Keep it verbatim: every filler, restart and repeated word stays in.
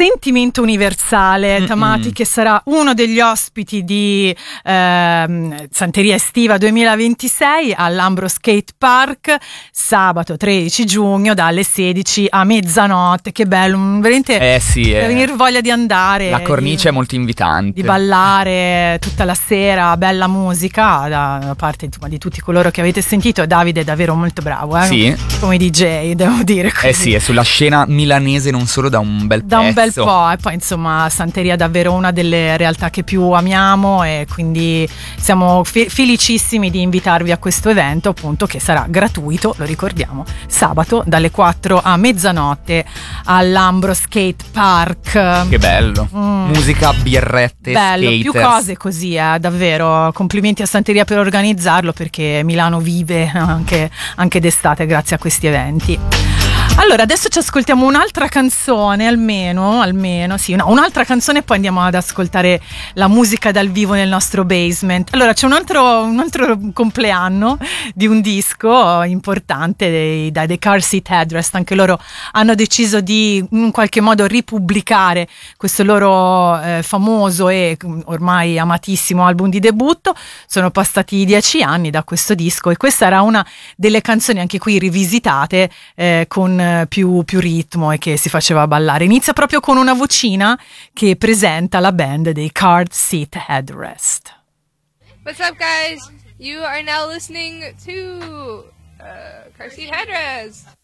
sentimento universale. Mm-mm. Tamati, che sarà uno degli ospiti di ehm, Santeria Estiva duemilaventisei all'Ambro Skate Park sabato tredici giugno dalle sedici a mezzanotte. Che bello, veramente eh sì, eh. venire voglia di andare, la cornice di, è molto invitante, di ballare tutta la sera, bella musica da, da parte insomma, di tutti coloro che avete sentito. Davide è davvero molto bravo, eh? Sì. Come D J, devo dire così. Eh sì, è sulla scena milanese non solo da un bel da pezzo. un bel po', e poi insomma Santeria è davvero una delle realtà che più amiamo, e quindi siamo fe- felicissimi di invitarvi a questo evento, appunto, che sarà gratuito, lo ricordiamo, sabato dalle quattro a mezzanotte all'Ambro Skate Park. Che bello, mm. musica, birrette, bello, skaters. più cose così, eh, davvero. Complimenti a Santeria per organizzarlo, perché Milano vive anche, anche d'estate grazie a questi eventi. Allora, adesso ci ascoltiamo un'altra canzone, almeno, almeno, sì, no, un'altra canzone, e poi andiamo ad ascoltare la musica dal vivo nel nostro basement. Allora, c'è un altro, un altro compleanno di un disco importante dei, dai The Car Seat Headrest. Anche loro hanno deciso di in qualche modo ripubblicare questo loro eh, famoso e ormai amatissimo album di debutto. Sono passati dieci anni da questo disco, e questa era una delle canzoni anche qui rivisitate eh, con Più, più ritmo e che si faceva ballare. Inizia proprio con una vocina che presenta la band dei Car Seat Headrest. What's up, guys? You are now listening to uh, Car Seat Headrest.